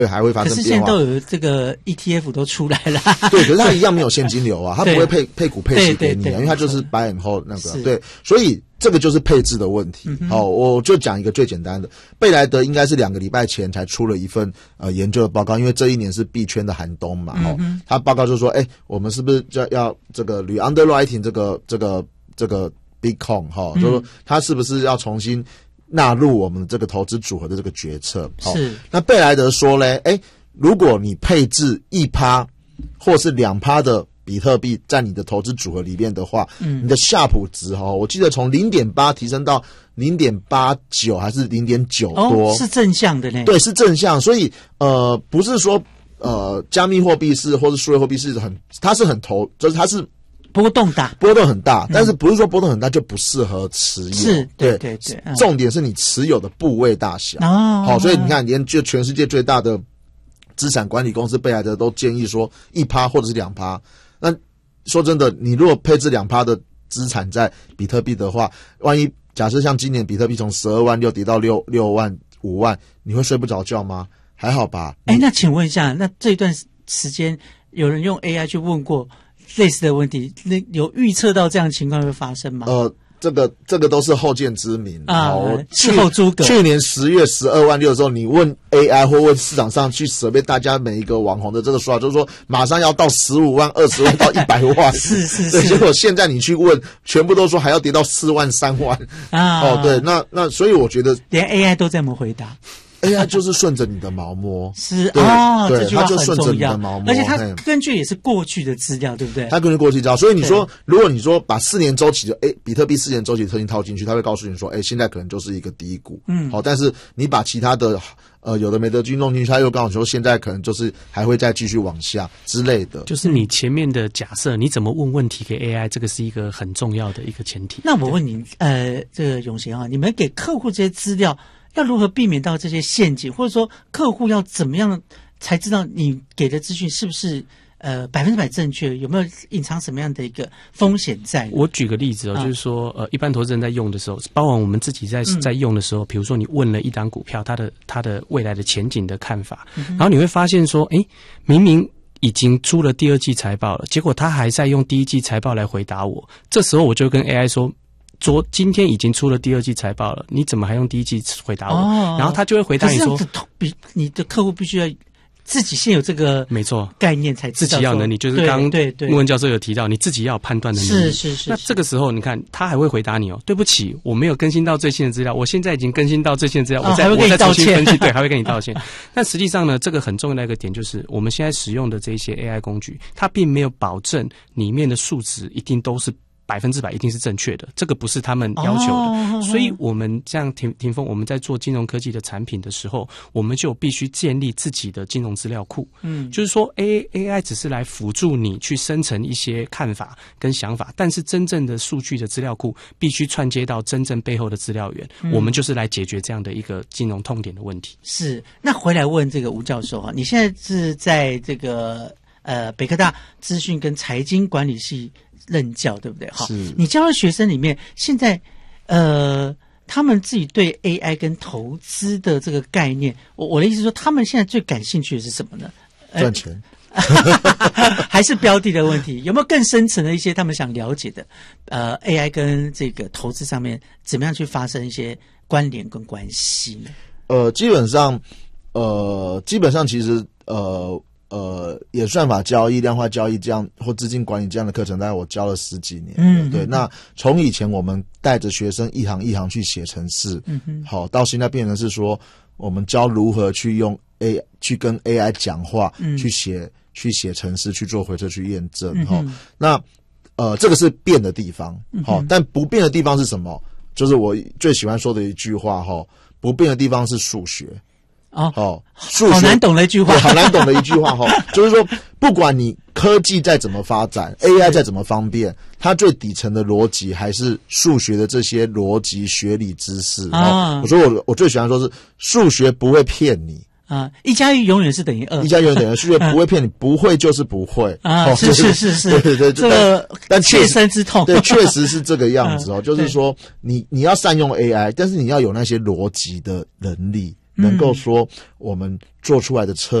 还会发生变化。 可是现在都有这个 ETF 都出来了。 对，可是它一样没有现金流啊，它不会配股配息给你啊，因为它就是 buy and hold 那个。对，所以这个就是配置的问题。好，我就讲一个最简单的，贝莱德应该是2个礼拜前才出了一份研究的报告，因为这一年是币圈的寒冬嘛。他报告就说，我们是不是要这个 re-underwriting 这个 Bitcoin 就是说它是不是要重新纳入我们这个投资组合的这个决策。 是。 那贝莱德说咧，如果你配置 1% 或是 2% 的比特币在你的投资组合里面的话，你的夏普值我记得从 0.8 提升到 0.89 还是 0.9 多。 是正向的呢。 对，是正向。所以不是说加密货币是或是数位货币是它是很就是它是波动大， 波动很大，但是不是说波动很大就不适合持有。 是，对。 重点是你持有的部位大小。好，所以你看，连就全世界最大的资产管理公司贝莱德都建议说 1% 或者是 2%。那说真的，你如果配置 2% 的资产在比特币的话，万一假设像今年比特币从12万6跌到6万5万，你会睡不着觉吗？还好吧。 那请问一下，那这一段时间有人用 AI 去问过类似的问题，那有预测到这样的情况会发生吗？ 这个都是后见之明啊，事后诸葛。 去年10月12万6的时候，你问 AI 或问市场上去设备大家每一个网红的这个说法，就是说马上要到15万、20万到100万。 是。 对，结果现在你去问，全部都说还要跌到4万、3万啊。对，那所以我觉得连 AI 都这么回答。 AI 就是顺着你的毛摸， 是对， 这句话很重要， 它就顺着你的毛摸， 而且它根据也是过去的资料，对不对？ 它根据过去资料，所以你说，如果你说把4年周期的比特币4年周期的特性套进去，它会告诉你说，现在可能就是一个低谷，好，但是你把其他的有的没的去弄进去，它又告诉你说现在可能就是还会再继续往下之类的。 就是你前面的假设，你怎么问问题给 AI， 这个是一个很重要的一个前提。 那我问你，这个永贤你们给客户这些资料，要如何避免到这些陷阱，或者说客户要怎么样才知道你给的资讯是不是100%正确，有没有隐藏什么样的一个风险在？我举个例子就是说一般投资人在用的时候，包括我们自己在用的时候，比如说你问了一档股票它的未来的前景的看法，然后你会发现说明明已经出了第2季财报了，结果他还在用第1季财报来回答我，这时候我就跟 AI 说，今天已经出了第2季财报了，你怎么还用第1季回答我？然后他就会回答你说， 你的客户必须要自己先有这个没错概念才知道， 自己要有能力，就是刚刚穆文教授有提到，你自己要有判断的能力。 是。 那这个时候你看他还会回答你对不起，我没有更新到最新的资料，我现在已经更新到最新的资料，我再重新分析，对，还会跟你道歉。但实际上呢，这个很重要的一个点就是，我们现在使用的这些 AI 工具，它并没有保证里面的数值一定都是100%一定是正确的，这个不是他们要求的。所以我们这样霆锋，我们在做金融科技的产品的时候，我们就必须建立自己的金融资料库。就是说 AI 只是来辅助你去生成一些看法跟想法，但是真正的数据的资料库必须串接到真正背后的资料源。我们就是来解决这样的一个金融痛点的问题。 是，那回来问这个吴教授你现在是在这个北科大资讯跟财经管理系任教，对不对？好，你教的学生里面，现在他们自己对 AI 跟投资的这个概念，我的意思是说，他们现在最感兴趣的是什么呢？ 赚钱， 还是标的的问题？有没有更深层的一些他们想了解的？AI 跟这个投资上面怎么样去发生一些关联跟关系呢？ 基本上其实演算法交易、量化交易这样或资金管理这样的课程，大概我教了10几年。对，那从以前我们带着学生一行一行去写程式，好，到现在变成是说我们教如何去用去跟 AI 讲话，去写程式，去做回测，去验证。那这个是变的地方。好，但不变的地方是什么？就是我最喜欢说的一句话不变的地方是数学。数学好难懂的一句话， 好难懂的一句话就是说，不管你科技再怎么发展，AI 再怎么方便，它最底层的逻辑还是数学的这些逻辑学理知识。我说我最喜欢说是数学不会骗你 1+1永远是等于2，1+1 永远等于2，数学不会骗你，不会就是不会是，对，这个但切身之痛， 对，确实是这个样子就是说你要善用 AI， 但是你要有那些逻辑的能力。 能够说我们做出来的车